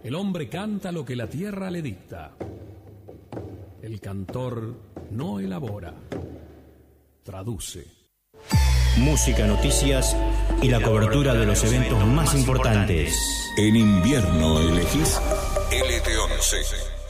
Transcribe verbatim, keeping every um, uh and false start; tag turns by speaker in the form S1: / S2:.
S1: El hombre canta lo que la tierra le dicta. El cantor no elabora, traduce.
S2: Música, noticias y la cobertura de los eventos más importantes.
S3: En invierno elegís L T once.